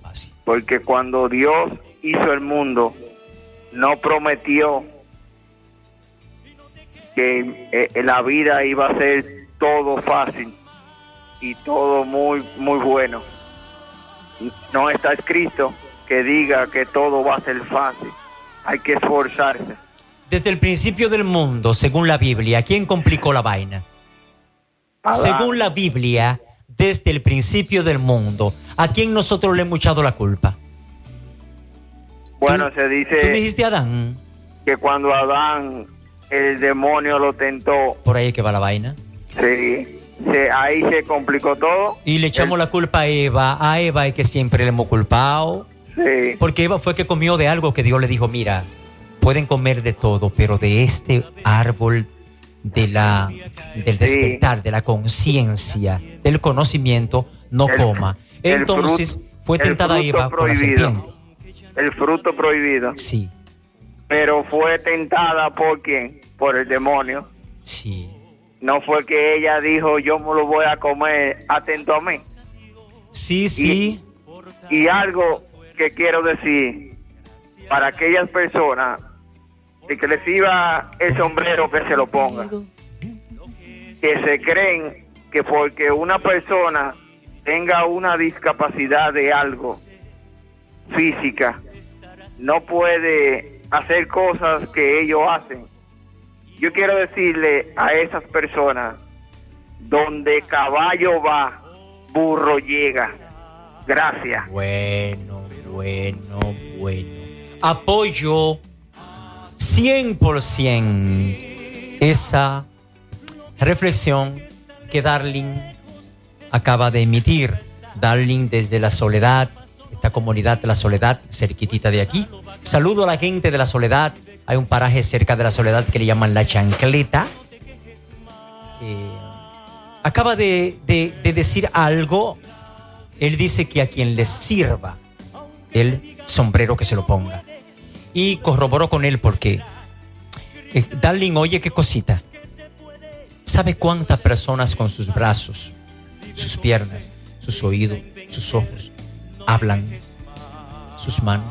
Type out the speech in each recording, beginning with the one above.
fácil. Porque cuando Dios hizo el mundo, no prometió que la vida iba a ser todo fácil y todo muy, muy bueno. No está escrito que diga que todo va a ser fácil. Hay que esforzarse. Desde el principio del mundo, según la Biblia, ¿quién complicó la vaina? Adán. Según la Biblia, desde el principio del mundo, ¿a quién nosotros le hemos echado la culpa? Bueno, ¿Tú se dice dijiste Adán? que cuando Adán, el demonio lo tentó, Por ahí es que va la vaina. sí, ahí se complicó todo. Y le echamos la culpa a Eva. A Eva es que siempre le hemos culpado. Sí. Porque Eva fue que comió de algo que Dios le dijo, mira, pueden comer de todo, pero de este árbol del despertar, de la conciencia, del conocimiento, no coma. Entonces fue tentada Eva por la serpiente. El fruto prohibido. Sí, Pero fue tentada ¿por quién? Por el demonio. sí. No fue que ella dijo, yo me lo voy a comer atento a mí. Sí, sí. Y algo que quiero decir para aquellas personas de que les iba el sombrero, que se lo ponga, que se creen que porque una persona tenga una discapacidad de algo física, no puede hacer cosas que ellos hacen. Yo quiero decirle a esas personas, donde caballo va, burro llega. Gracias. Bueno. Apoyo 100% esa reflexión que Darling acaba de emitir. Darling desde La Soledad, esta comunidad de La Soledad, cerquitita de aquí. Saludo a la gente de La Soledad. Hay un paraje cerca de La Soledad que le llaman La Chancleta. Acaba de decir algo. Él dice que a quien le sirva el sombrero que se lo ponga. Y corroboró con él porque Darling, oye qué cosita. ¿Sabe cuántas personas con sus brazos, sus piernas, sus oídos, sus ojos hablan, sus manos?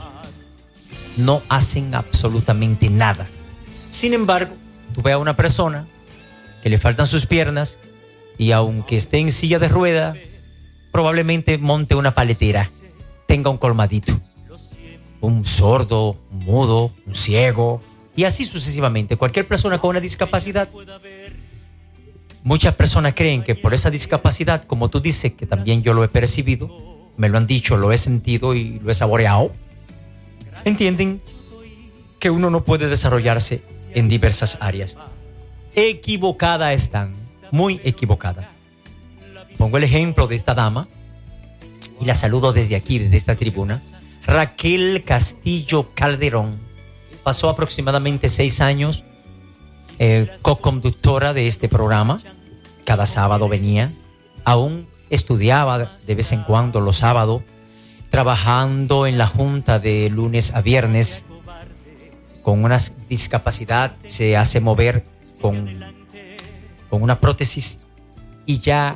No hacen absolutamente nada. Sin embargo, tú ves a una persona que le faltan sus piernas y aunque esté en silla de rueda, probablemente monte una paletera, tenga un colmadito, un sordo, un mudo, un ciego, y así sucesivamente. Cualquier persona con una discapacidad. Muchas personas creen que por esa discapacidad, como tú dices, que también yo lo he percibido, me lo han dicho, lo he sentido y lo he saboreado, entienden que uno no puede desarrollarse en diversas áreas. Equivocada están, muy equivocada. Pongo el ejemplo de esta dama y la saludo desde aquí, desde esta tribuna. Raquel Castillo Calderón pasó aproximadamente 6 años co-conductora de este programa. Cada sábado venía, aún estudiaba de vez en cuando los sábados, trabajando en la junta de lunes a viernes. Con una discapacidad se hace mover con una prótesis y ya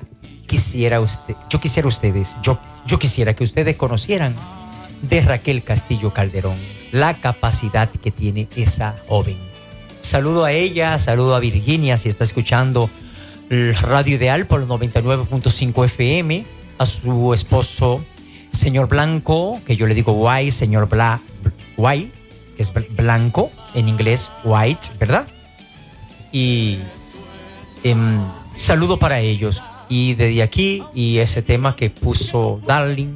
yo quisiera que ustedes conocieran de Raquel Castillo Calderón, la capacidad que tiene esa joven. Saludo a ella, saludo a Virginia si está escuchando Radio Ideal por el 99.5 FM, a su esposo, señor Blanco, que yo le digo White, señor White, que es blanco, en inglés white, ¿verdad? Y saludo para ellos. Y desde aquí, y ese tema que puso Darling,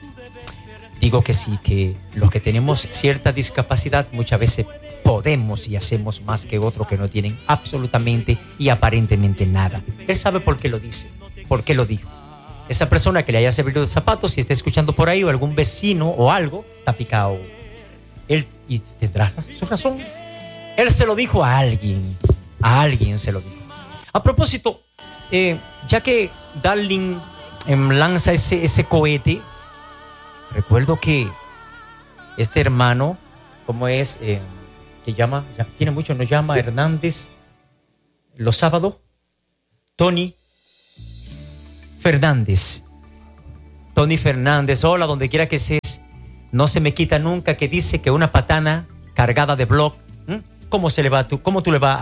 digo que sí, que los que tenemos cierta discapacidad muchas veces podemos y hacemos más que otros que no tienen absolutamente y aparentemente nada. Él sabe por qué lo dice, por qué lo dijo. Esa persona que le haya servido de zapatos, si está escuchando por ahí, o algún vecino o algo, está picado. Él, y tendrá su razón. Él se lo dijo a alguien se lo dijo. A propósito, ya que Darling lanza ese cohete, recuerdo que este hermano, ¿cómo es? Que llama, tiene mucho, nos llama Hernández los sábados, Tony Fernández, hola, donde quiera que estés, no se me quita nunca, que dice que una patana cargada de block, ¿cómo tú le vas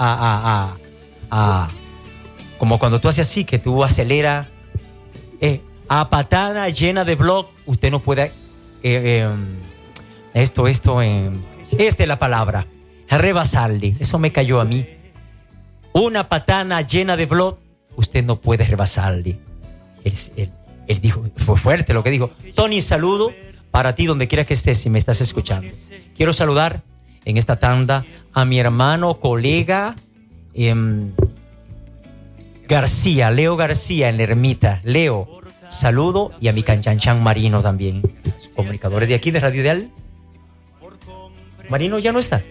como cuando tú haces así, que tú aceleras, a patana llena de block, usted no puede, esta es la palabra, rebasarle. Eso me cayó a mí. Una patana llena de block, usted no puede rebasarle. Él dijo, fue fuerte lo que dijo. Tony, saludo para ti donde quiera que estés, si me estás escuchando. Quiero saludar en esta tanda a mi hermano, colega García, Leo García en la Ermita. Leo, saludo, y a mi canchanchan Marino también. Comunicadores de aquí de Radio Ideal. Marino ya no está.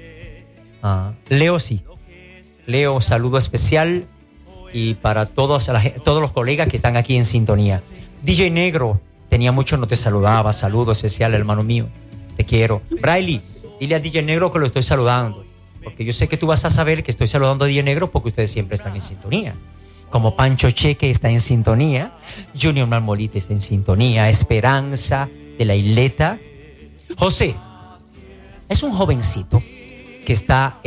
Leo sí. Leo, saludo especial, y para todos los colegas que están aquí en sintonía. DJ Negro, tenía mucho no te saludaba. Saludo especial, hermano mío. Te quiero. Braille, dile a DJ Negro que lo estoy saludando, porque yo sé que tú vas a saber que estoy saludando a DJ Negro porque ustedes siempre están en sintonía. Como Pancho Cheque está en sintonía, Junior Marmolita está en sintonía, Esperanza de la Isleta. José es un jovencito que está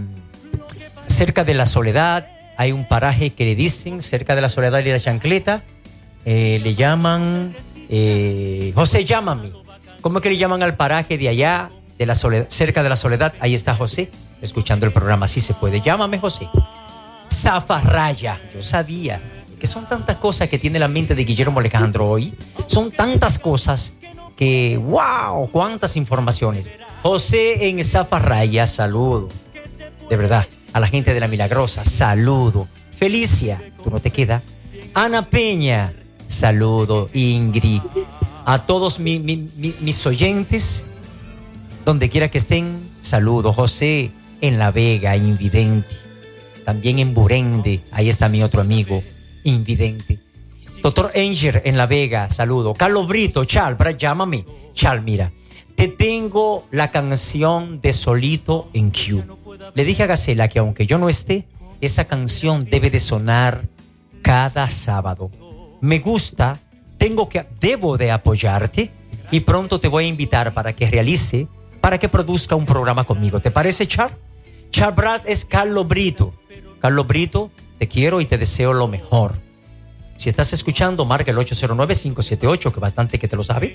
cerca de La Soledad. Hay un paraje que le dicen cerca de La Soledad y de la Chancleta. Le llaman José, llámame. ¿Cómo es que le llaman al paraje de allá, de La Soledad, cerca de La Soledad? Ahí está José, escuchando el programa. Así se puede. Llámame, José. Zafarraya. Yo sabía que son tantas cosas que tiene la mente de Guillermo Alejandro hoy. Son tantas cosas que, wow, cuántas informaciones. José en Zafarraya, saludo. De verdad, a la gente de La Milagrosa, saludo. Felicia, tú no te quedas. Ana Peña, saludo. Ingrid, a todos mis oyentes, donde quiera que estén, saludo. José en La Vega, invidente. También en Burende, ahí está mi otro amigo, invidente. Doctor Enger en La Vega, saludo. Carlos Brito, Chal, llámame. Chal, mira, te tengo la canción de Solito en Q. Le dije a Gacela que aunque yo no esté, esa canción debe de sonar cada sábado. Me gusta, debo de apoyarte, y pronto te voy a invitar para que produzca un programa conmigo. ¿Te parece, Chal? Chal Brass es Carlos Brito. Carlos Brito, te quiero y te deseo lo mejor. Si estás escuchando, marca el 809-578, que bastante que te lo sabe.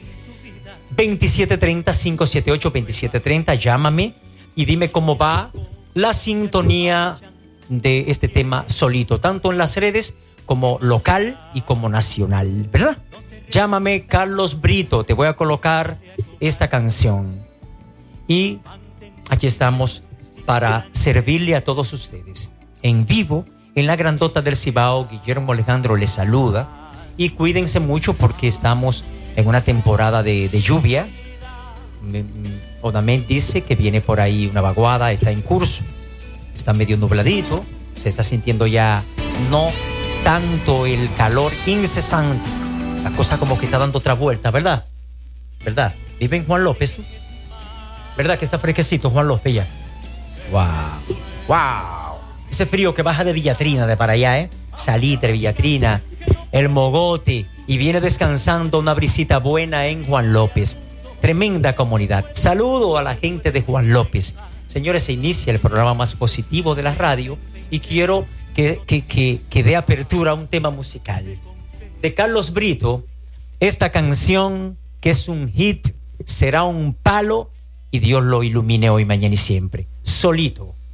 2730-578-2730, llámame y dime cómo va la sintonía de este tema Solito, tanto en las redes como local y como nacional, ¿verdad? Llámame, Carlos Brito, te voy a colocar esta canción. Y aquí estamos para servirle a todos ustedes. En vivo, en la grandota del Cibao, Guillermo Alejandro les saluda. Y cuídense mucho porque estamos en una temporada de lluvia. Odamel dice que viene por ahí una vaguada, está en curso. Está medio nubladito, se está sintiendo ya no tanto el calor incesante. La cosa como que está dando otra vuelta, ¿verdad? ¿Verdad? Vive en Juan López, ¿no? ¿Verdad que está fresquecito Juan López ya? ¡Wow! ¡Wow! Ese frío que baja de Villatrina, de para allá, Salitre, Villatrina, El Mogote, y viene descansando una brisita buena en Juan López. Tremenda comunidad. Saludo a la gente de Juan López. Señores, se inicia el programa más positivo de la radio y quiero que dé apertura a un tema musical. De Carlos Brito, esta canción que es un hit, será un palo y Dios lo ilumine hoy, mañana y siempre. Solito.